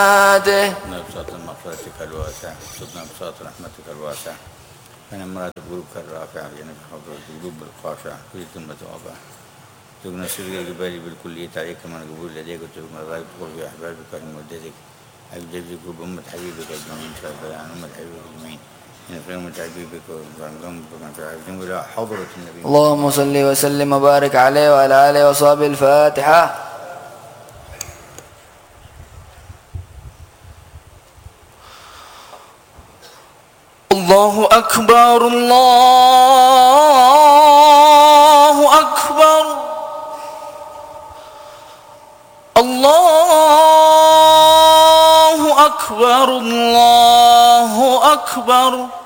بساط مغفرتك الواسع، صدنا بساط رحمتك الواسع، من مراد قلوبك الرافع، جنب حضرة القلوب الخاشعة، كل كلمة وابع، تغنى سر الجبال بالكلية عليك من قبول لديك، وتغنى غايب قرب أحبابك الموددك، حبيب جدك بأمة حبيبك أجمعين، فعن أمة حبيبك أجمعين، إن في أمة حبيبك وعن أمة إلى حضرة النبي. اللهم صل وسلم وبارك عليه وعلى آله وصحبه. الفاتحة. الله أكبر الله أكبر الله أكبر الله أكبر.